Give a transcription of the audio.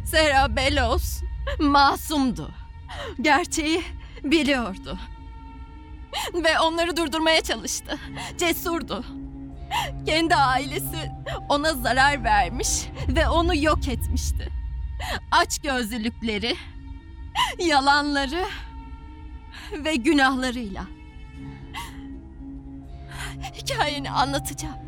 Sarah Bellows masumdu. Gerçeği biliyordu. Ve onları durdurmaya çalıştı. Cesurdu. Kendi ailesi ona zarar vermiş ve onu yok etmişti. Açgözlülükleri, yalanları ve günahlarıyla. Hikayeni anlatacağım.